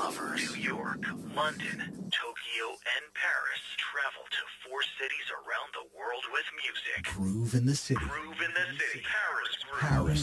lovers. New York, London, Tokyo, and Paris. Travel to 4 cities around the world with music. Groove in the city. Groove in the city. Paris Groove. Paris